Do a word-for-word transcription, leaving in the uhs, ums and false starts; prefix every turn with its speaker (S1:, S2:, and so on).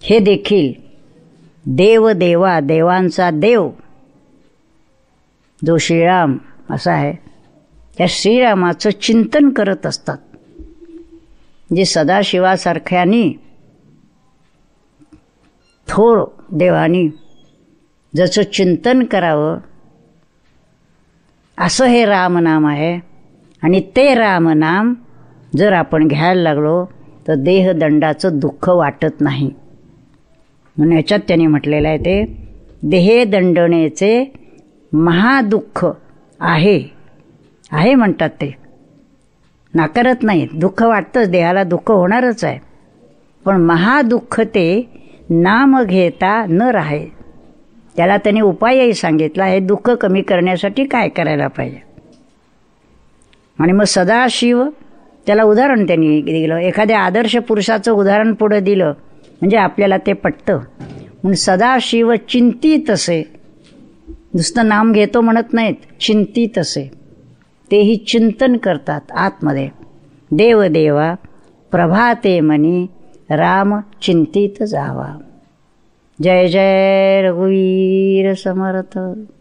S1: हे देखील देव देवा देवांचा देव जो श्रीराम असा आहे, त्या श्रीरामाचं चिंतन करत असतात. जे सदाशिवासारख्यानी थोर देवानी ज्याचं चिंतन करावं असं हे रामनाम आहे. आणि ते रामनाम जर आपण घ्यायला लागलो तर देहदंडाचं दुःख वाटत नाही. म्हणून याच्यात त्यांनी म्हटलेलं आहे ते देहदंडनेचे महादुःख आहे आहे म्हणतात ते, नाकारत नाहीत. दुःख वाटतंच, देहाला दुःख होणारच आहे, पण महादुःख ते नाम घेता न राहे. त्याला त्यांनी उपायही सांगितला, हे दुःख कमी करण्यासाठी काय करायला पाहिजे. आणि मग सदाशिव त्याला उदाहरण त्यांनी दिलं, एखाद्या आदर्श पुरुषाचं उदाहरण पुढे दिलं म्हणजे आपल्याला ते पटतं. म्हणून सदाशिव चिंतित असे, नुसतं नाम घेतो म्हणत नाहीत, चिंतित असे, तेही चिंतन करतात आतमध्ये. देवदेवा प्रभाते मनी राम चिंतित जावा. जय जय रघुवीर समर्थ.